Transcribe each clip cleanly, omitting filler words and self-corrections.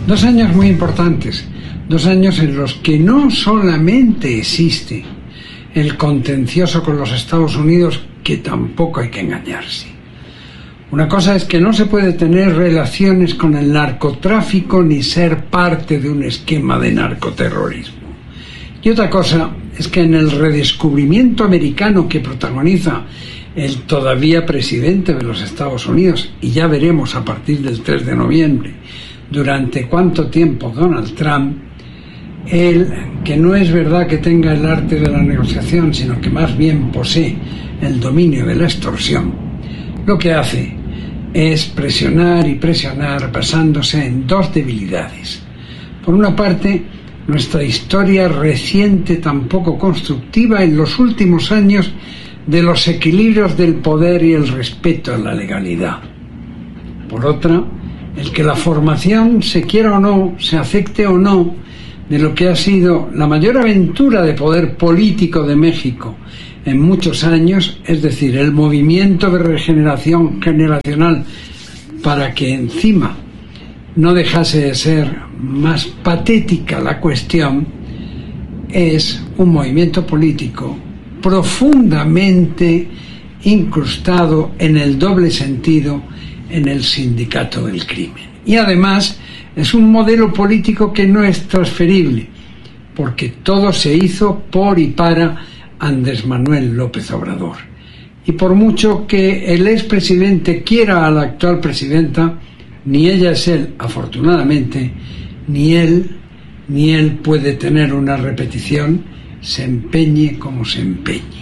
2 años muy importantes, 2 años en los que no solamente existe el contencioso con los Estados Unidos, que tampoco hay que engañarse. Una cosa es que no se puede tener relaciones con el narcotráfico ni ser parte de un esquema de narcoterrorismo. Y otra cosa es que en el redescubrimiento americano que protagoniza el todavía presidente de los Estados Unidos, y ya veremos a partir del 3 de noviembre durante cuánto tiempo Donald Trump, él, que no es verdad que tenga el arte de la negociación, sino que más bien posee el dominio de la extorsión, lo que hace es presionar y presionar basándose en 2 debilidades. Por una parte, nuestra historia reciente tan poco constructiva en los últimos años de los equilibrios del poder y el respeto a la legalidad. Por otra, el que la formación, se quiera o no, se acepte o no, de lo que ha sido la mayor aventura de poder político de México en muchos años, es decir, el movimiento de regeneración generacional, para que encima no dejase de ser más patética la cuestión, es un movimiento político profundamente incrustado en el doble sentido en el sindicato del crimen. Y además es un modelo político que no es transferible, porque todo se hizo por y para Andrés Manuel López Obrador. Y por mucho que el expresidente quiera a la actual presidenta, ni ella es él, afortunadamente, ni él puede tener una repetición, se empeñe como se empeñe.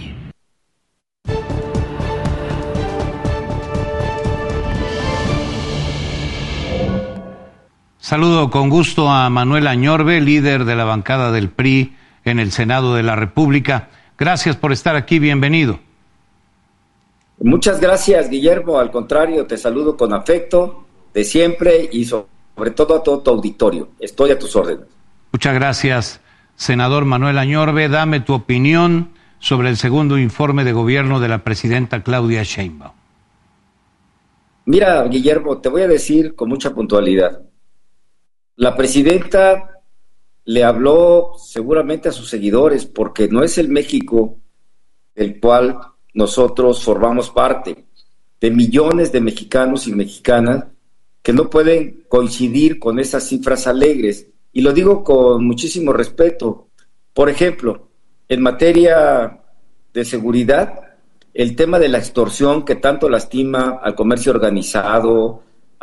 Saludo con gusto a Manuel Añorbe, líder de la bancada del PRI en el Senado de la República. Gracias por estar aquí, bienvenido. Muchas gracias, Guillermo, al contrario, te saludo con afecto de siempre y sobre todo a todo tu auditorio. Estoy a tus órdenes. Muchas gracias, senador Manuel Añorbe. Dame tu opinión sobre el segundo informe de gobierno de la presidenta Claudia Sheinbaum. Mira, Guillermo, te voy a decir con mucha puntualidad. La presidenta le habló seguramente a sus seguidores, porque no es el México del cual nosotros formamos parte, de millones de mexicanos y mexicanas que no pueden coincidir con esas cifras alegres. Y lo digo con muchísimo respeto. Por ejemplo, en materia de seguridad, el tema de la extorsión que tanto lastima al comercio organizado,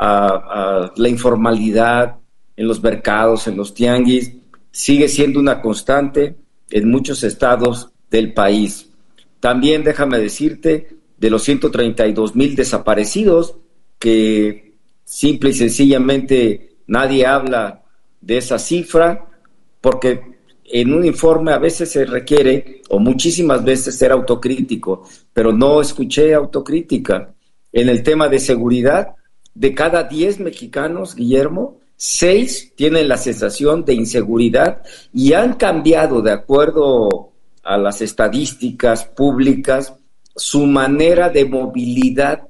a la informalidad en los mercados, en los tianguis, sigue siendo una constante en muchos estados del país. También déjame decirte de los 132,000 desaparecidos, que simple y sencillamente nadie habla de esa cifra, porque en un informe a veces se requiere, o muchísimas veces, ser autocrítico, pero no escuché autocrítica. En el tema de seguridad, de cada 10 mexicanos, Guillermo, 6 tienen la sensación de inseguridad y han cambiado, de acuerdo a las estadísticas públicas, su manera de movilidad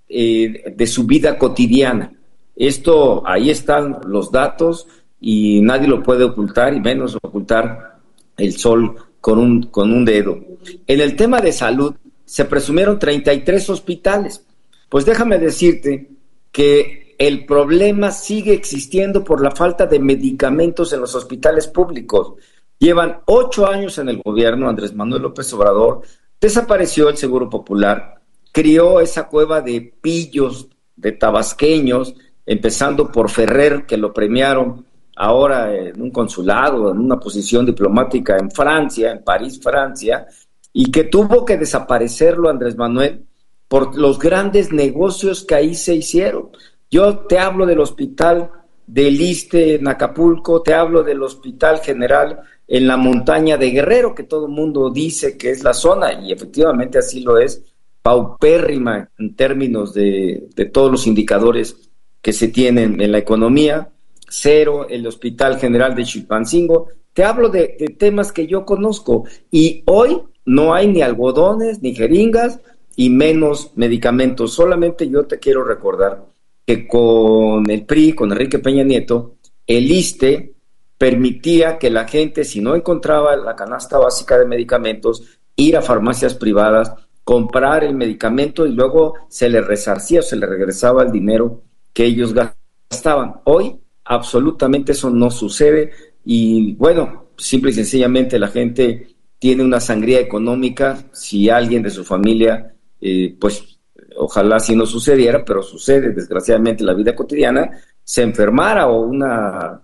de su vida cotidiana. Esto, ahí están los datos y nadie lo puede ocultar, y menos ocultar el sol con un dedo. En el tema de salud, se presumieron 33 hospitales. Pues déjame decirte que el problema sigue existiendo por la falta de medicamentos en los hospitales públicos. Llevan 8 años en el gobierno, Andrés Manuel López Obrador, desapareció el Seguro Popular, crió esa cueva de pillos, de tabasqueños, empezando por Ferrer, que lo premiaron ahora en un consulado, en una posición diplomática en Francia, en París, Francia, y que tuvo que desaparecerlo Andrés Manuel por los grandes negocios que ahí se hicieron. Yo te hablo del hospital del Iste en Acapulco, te hablo del Hospital General en la montaña de Guerrero, que todo el mundo dice que es la zona, y efectivamente así lo es, paupérrima en términos de todos los indicadores que se tienen en la economía, cero, el Hospital General de Chilpancingo. Te hablo de temas que yo conozco, y hoy no hay ni algodones, ni jeringas, y menos medicamentos. Solamente yo te quiero recordar que con el PRI, con Enrique Peña Nieto, el ISSSTE permitía que la gente, si no encontraba la canasta básica de medicamentos, ir a farmacias privadas, comprar el medicamento y luego se le resarcía o se le regresaba el dinero que ellos gastaban. Hoy absolutamente eso no sucede y bueno, simple y sencillamente la gente tiene una sangría económica. Si alguien de su familia, pues ojalá si no sucediera, pero sucede desgraciadamente en la vida cotidiana, se enfermara o una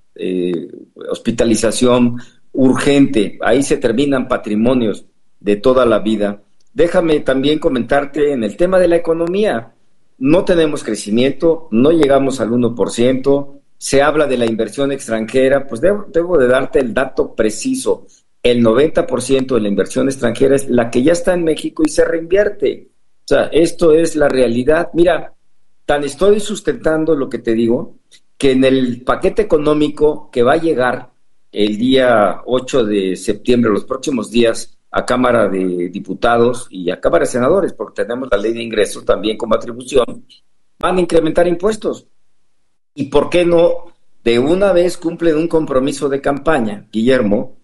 hospitalización urgente, ahí se terminan patrimonios de toda la vida. Déjame también comentarte en el tema de la economía. No tenemos crecimiento, no llegamos al 1%, se habla de la inversión extranjera, pues debo de darte el dato preciso. El 90% de la inversión extranjera es la que ya está en México y se reinvierte. O sea, esto es la realidad. Mira, tan estoy sustentando lo que te digo, que en el paquete económico que va a llegar el día 8 de septiembre, los próximos días, a Cámara de Diputados y a Cámara de Senadores, porque tenemos la ley de ingresos también como atribución, van a incrementar impuestos. ¿Y por qué no de una vez cumplen un compromiso de campaña, Guillermo,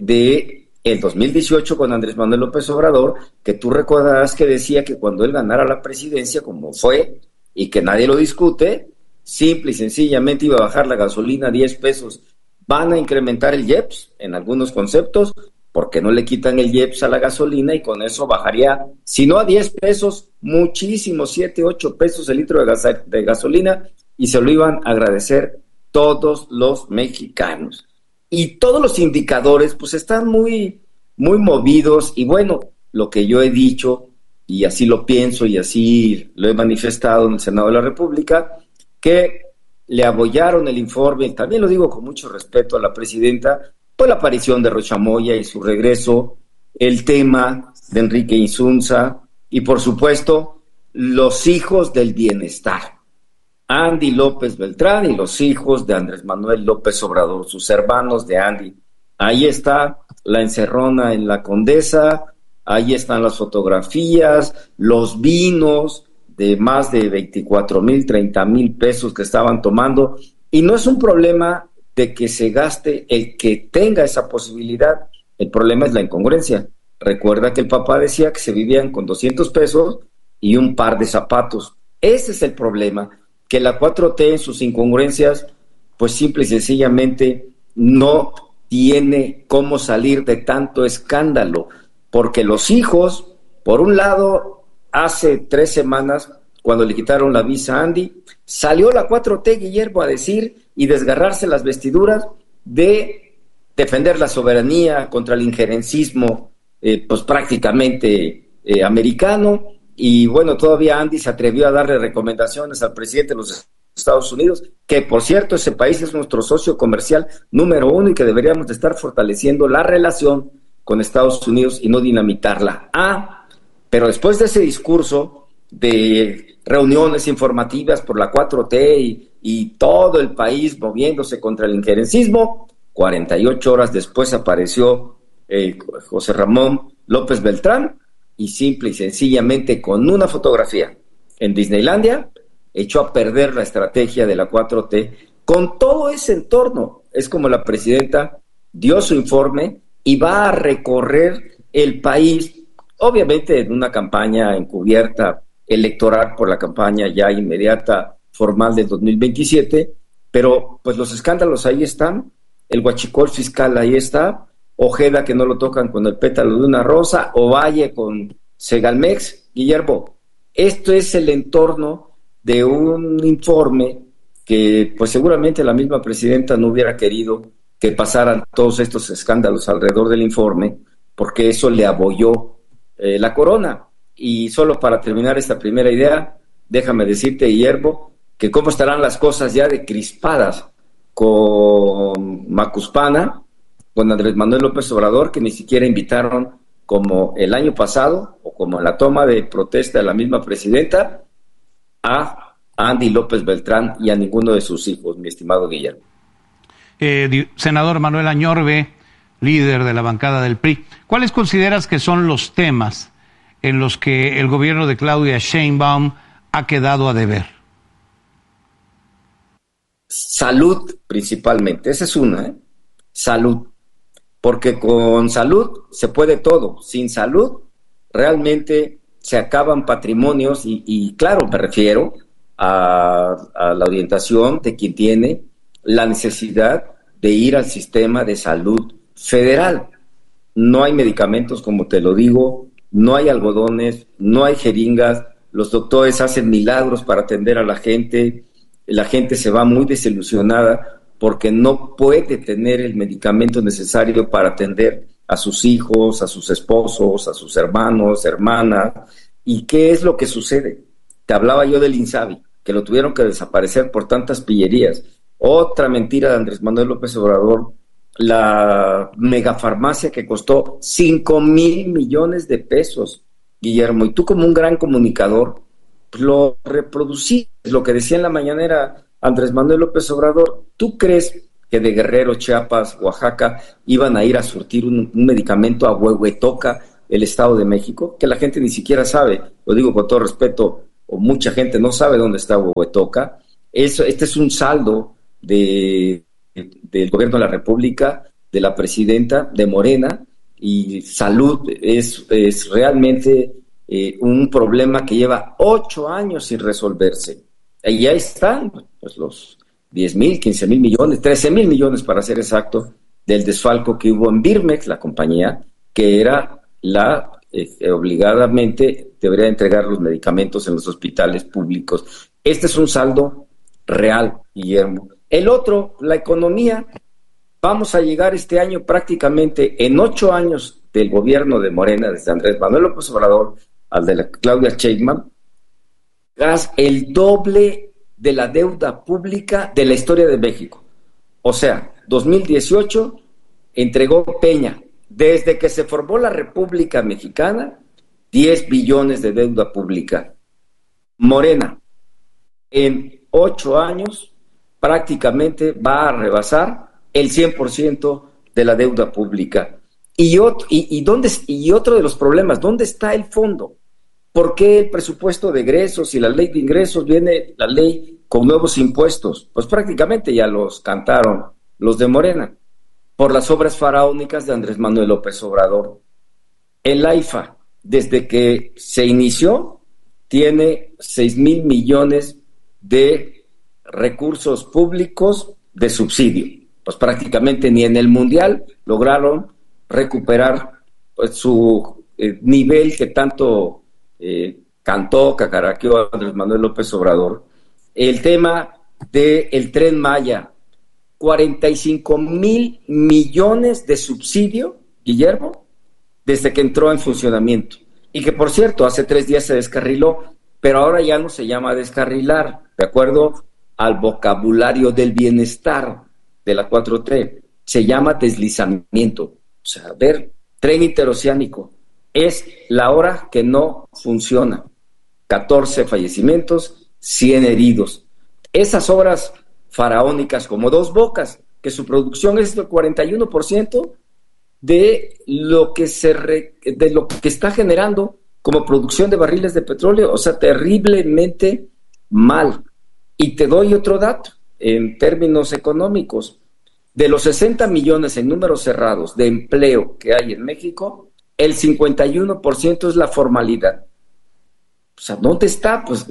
de el 2018 con Andrés Manuel López Obrador, que tú recordarás que decía que cuando él ganara la presidencia, como fue, y que nadie lo discute, simple y sencillamente iba a bajar la gasolina a 10 pesos. Van a incrementar el IEPS en algunos conceptos, porque no le quitan el IEPS a la gasolina y con eso bajaría, si no a 10 pesos, muchísimo, 7, 8 pesos el litro de gasolina, y se lo iban a agradecer todos los mexicanos. Y todos los indicadores pues están muy, muy movidos, y bueno, lo que yo he dicho, y así lo pienso y así lo he manifestado en el Senado de la República, que le apoyaron el informe, y también lo digo con mucho respeto a la presidenta, pues la aparición de Rocha Moya y su regreso, el tema de Enrique Insunza y por supuesto los hijos del bienestar, Andy López Beltrán y los hijos de Andrés Manuel López Obrador, sus hermanos de Andy. Ahí está la encerrona en la Condesa, ahí están las fotografías, los vinos de más de 24,000, 30,000 pesos que estaban tomando, y no es un problema de que se gaste el que tenga esa posibilidad, el problema es la incongruencia. Recuerda que el papá decía que se vivían con 200 pesos y un par de zapatos. Ese es el problema, que la 4T en sus incongruencias, pues simple y sencillamente no tiene cómo salir de tanto escándalo, porque los hijos, por un lado, hace 3 semanas, cuando le quitaron la visa a Andy, salió la 4T, Guillermo, a decir y desgarrarse las vestiduras de defender la soberanía contra el injerencismo, pues prácticamente americano, y bueno, todavía Andy se atrevió a darle recomendaciones al presidente de los Estados Unidos, que por cierto ese país es nuestro socio comercial número 1 y que deberíamos de estar fortaleciendo la relación con Estados Unidos y no dinamitarla. Pero después de ese discurso de reuniones informativas por la 4T y todo el país moviéndose contra el injerencismo, 48 horas después apareció José Ramón López Beltrán y simple y sencillamente con una fotografía en Disneylandia echó a perder la estrategia de la 4T con todo ese entorno. Es como la presidenta dio su informe y va a recorrer el país, obviamente en una campaña encubierta electoral por la campaña ya inmediata formal del 2027, pero pues los escándalos ahí están, el huachicol fiscal ahí está, Ojeda que no lo tocan con el pétalo de una rosa, Ovalle con Segalmex. Guillermo, esto es el entorno de un informe que pues seguramente la misma presidenta no hubiera querido que pasaran todos estos escándalos alrededor del informe, porque eso le abolló la corona. Y solo para terminar esta primera idea, déjame decirte, Guillermo, que cómo estarán las cosas ya de crispadas con Macuspana, con Andrés Manuel López Obrador, que ni siquiera invitaron como el año pasado, o como en la toma de protesta de la misma presidenta, a Andy López Beltrán y a ninguno de sus hijos, mi estimado Guillermo. Senador Manuel Añorbe, líder de la bancada del PRI, ¿cuáles consideras que son los temas en los que el gobierno de Claudia Sheinbaum ha quedado a deber? salud principalmente, esa es una, salud, porque con salud se puede todo, sin salud realmente se acaban patrimonios y claro, me refiero a la orientación de quien tiene la necesidad de ir al sistema de salud federal. No hay medicamentos, como te lo digo, no hay algodones, no hay jeringas, los doctores hacen milagros para atender a la gente se va muy desilusionada porque no puede tener el medicamento necesario para atender a sus hijos, a sus esposos, a sus hermanos, hermanas. ¿Y qué es lo que sucede? Te hablaba yo del INSABI, que lo tuvieron que desaparecer por tantas pillerías. Otra mentira de Andrés Manuel López Obrador, la megafarmacia que costó 5,000 millones de pesos, Guillermo, y tú como un gran comunicador, lo reproducí, lo que decía en la mañanera Andrés Manuel López Obrador. ¿Tú crees que de Guerrero, Chiapas, Oaxaca iban a ir a surtir un medicamento a Huehuetoca, el Estado de México? Que la gente ni siquiera sabe, lo digo con todo respeto, o mucha gente no sabe dónde está Huehuetoca. Este es un saldo del gobierno de la República, de la presidenta, de Morena, y salud es realmente un problema que lleva 8 años sin resolverse. Y ahí están pues, los 10,000, 15,000 millones, 13,000 millones para ser exacto, del desfalco que hubo en Birmex, la compañía, que era la obligadamente debería entregar los medicamentos en los hospitales públicos. Este es un saldo real, Guillermo. El otro, la economía. Vamos a llegar este año prácticamente en 8 años del gobierno de Morena, desde Andrés Manuel López Obrador al de la Claudia Sheinbaum, el doble de la deuda pública de la historia de México. O sea, 2018 entregó Peña, desde que se formó la República Mexicana, 10 billones de deuda pública. Morena, en 8 años, prácticamente va a rebasar el 100% de la deuda pública. Y otro de los problemas, ¿dónde está el fondo? ¿Por qué el presupuesto de egresos y la ley de ingresos viene la ley con nuevos impuestos? Pues prácticamente ya los cantaron los de Morena, por las obras faraónicas de Andrés Manuel López Obrador. El AIFA, desde que se inició, tiene 6,000 millones de recursos públicos de subsidio. Pues prácticamente ni en el Mundial lograron recuperar pues, su nivel que tanto cantó, cacaraqueó Andrés Manuel López Obrador. El tema del Tren Maya, 45,000 millones de subsidio, Guillermo, desde que entró en funcionamiento. Y que, por cierto, hace 3 días se descarriló, pero ahora ya no se llama descarrilar, de acuerdo al vocabulario del bienestar de la 4T, se llama deslizamiento. O sea, ver, tren interoceánico, es la hora que no funciona. 14 fallecimientos, 100 heridos. Esas obras faraónicas como Dos Bocas, que su producción es del 41% de lo que está generando como producción de barriles de petróleo, o sea, terriblemente mal. Y te doy otro dato, en términos económicos, de los 60 millones en números cerrados de empleo que hay en México, el 51% es la formalidad. O sea, ¿dónde está pues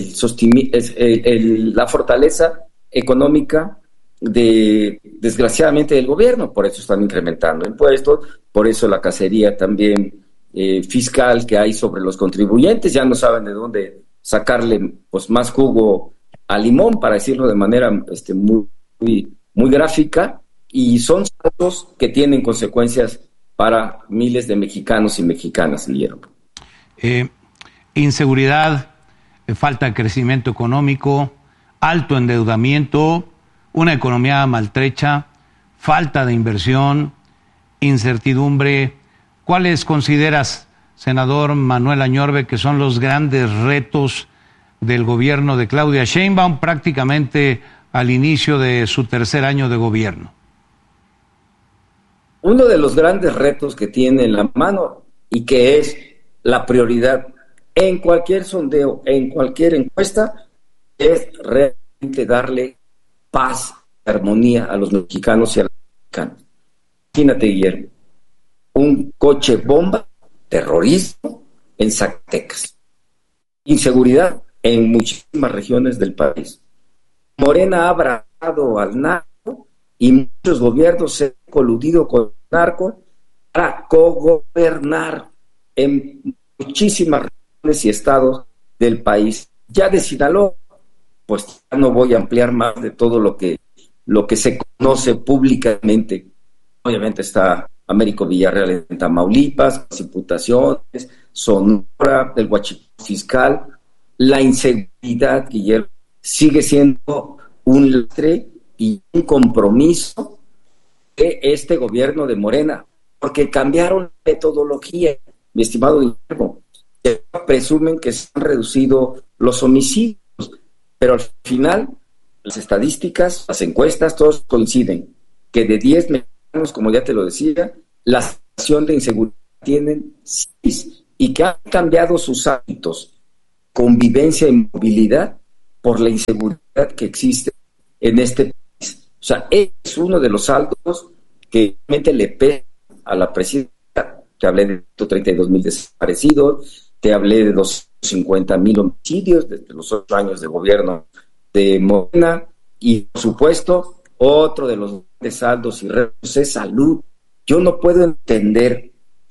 la fortaleza económica desgraciadamente del gobierno? Por eso están incrementando impuestos, por eso la cacería también fiscal que hay sobre los contribuyentes, ya no saben de dónde sacarle pues más jugo al limón, para decirlo de manera muy gráfica, y son saltos que tienen consecuencias para miles de mexicanos y mexicanas, Guillermo. Inseguridad, falta de crecimiento económico, alto endeudamiento, una economía maltrecha, falta de inversión, incertidumbre. ¿Cuáles consideras, senador Manuel Añorbe, que son los grandes retos del gobierno de Claudia Sheinbaum prácticamente al inicio de su tercer año de gobierno? Uno de los grandes retos que tiene en la mano y que es la prioridad en cualquier sondeo, en cualquier encuesta, es realmente darle paz armonía a los mexicanos y a los mexicanos. Imagínate, Guillermo, un coche bomba, terrorismo en Zacatecas, inseguridad en muchísimas regiones del país. Morena ha abrazado al narco y muchos gobiernos se han coludido con el narco para cogobernar en muchísimas regiones y estados del país. Ya de Sinaloa, pues ya no voy a ampliar más de todo lo que se conoce públicamente. Obviamente está Américo Villarreal en Tamaulipas, las imputaciones, Sonora, el huachicoleo fiscal, la inseguridad, Guillermo, sigue siendo un lastre y un compromiso de este gobierno de Morena, porque cambiaron la metodología, mi estimado Guillermo. Presumen que se han reducido los homicidios, pero al final las estadísticas, las encuestas, todos coinciden que de 10 mexicanos, como ya te lo decía, la situación de inseguridad tienen 6 y que han cambiado sus hábitos, convivencia y movilidad por la inseguridad que existe en este país. O sea, es uno de los saldos que realmente le pesa a la presidenta. Te hablé de 132,000 desaparecidos, te hablé de 250,000 homicidios desde los 8 años de gobierno de Morena, y por supuesto, otro de los grandes saldos y retos es salud. Yo no puedo entender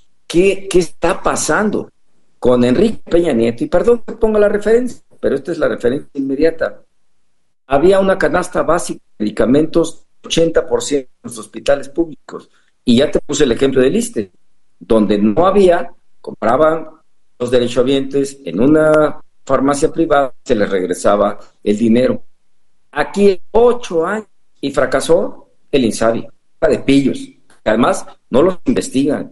qué está pasando con Enrique Peña Nieto, y perdón que ponga la referencia, pero esta es la referencia inmediata. Había una canasta básica de medicamentos, 80% en los hospitales públicos, y ya te puse el ejemplo del ISSSTE, donde no había, compraban los derechohabientes en una farmacia privada, se les regresaba el dinero. Aquí 8 años y fracasó el INSABI, de pillos. Además, no los investigan.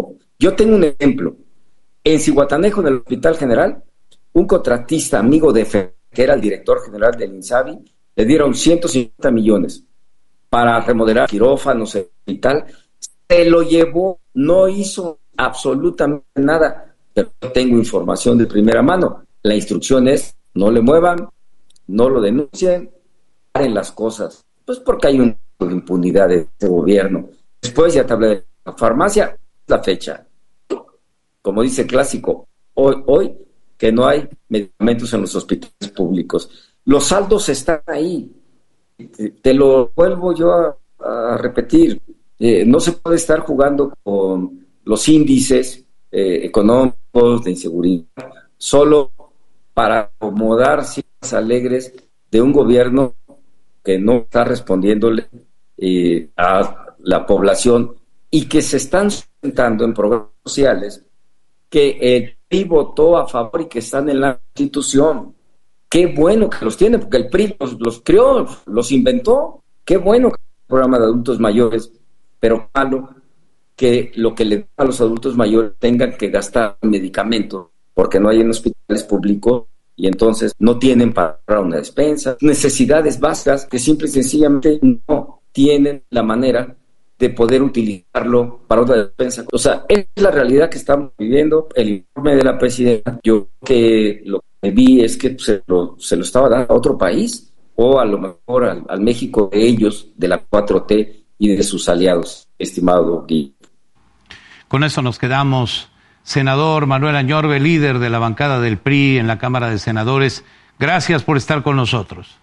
Yo tengo un ejemplo. En Zihuatanejo, en el Hospital General, un contratista amigo de Fer, que era el director general del INSABI, le dieron 150 millones para remodelar quirófanos y tal. Se lo llevó, no hizo absolutamente nada, pero tengo información de primera mano. La instrucción es: no le muevan, no lo denuncien, paren las cosas. Pues porque hay un de impunidad de este gobierno. Después ya te hablé de la farmacia, la fecha. Como dice el clásico, hoy que no hay medicamentos en los hospitales públicos. Los saldos están ahí. Te lo vuelvo yo a repetir. No se puede estar jugando con los índices económicos de inseguridad solo para acomodar cifras alegres de un gobierno que no está respondiéndole a la población y que se están sustentando en programas sociales que el PRI votó a favor y que están en la Constitución. Qué bueno que los tiene, porque el PRI los creó, los inventó. Qué bueno que el programa de adultos mayores, pero malo que lo que le da a los adultos mayores tengan que gastar en medicamentos porque no hay en hospitales públicos y entonces no tienen para una despensa, necesidades básicas que simple y sencillamente no tienen la manera de poder utilizarlo para otra despensa. O sea, es la realidad que estamos viviendo. El informe de la presidenta, yo que lo que vi es que se lo estaba dando a otro país, o a lo mejor al México de ellos, de la 4T y de sus aliados, estimado Guillermo. Con eso nos quedamos. Senador Manuel Añorbe, líder de la bancada del PRI en la Cámara de Senadores, gracias por estar con nosotros.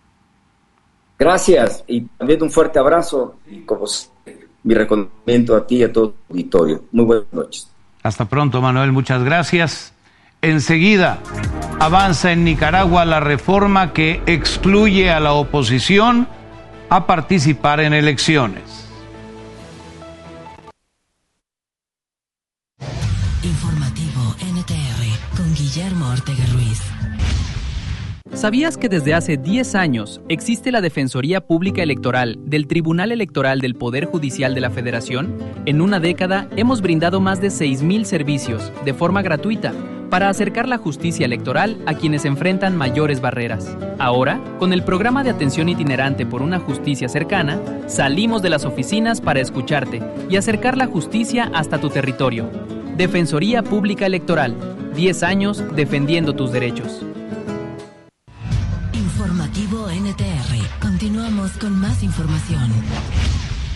Gracias, y también un fuerte abrazo, y como mi reconocimiento a ti y a todo tu auditorio. Muy buenas noches. Hasta pronto, Manuel, muchas gracias. Enseguida avanza en Nicaragua la reforma que excluye a la oposición a participar en elecciones. Informativo NTR con Guillermo Ortega Ruiz. ¿Sabías que desde hace 10 años existe la Defensoría Pública Electoral del Tribunal Electoral del Poder Judicial de la Federación? En una década hemos brindado más de 6,000 servicios de forma gratuita para acercar la justicia electoral a quienes enfrentan mayores barreras. Ahora, con el programa de atención itinerante por una justicia cercana, salimos de las oficinas para escucharte y acercar la justicia hasta tu territorio. Defensoría Pública Electoral, 10 años defendiendo tus derechos. Informativo NTR. Continuamos Regresamos con más información.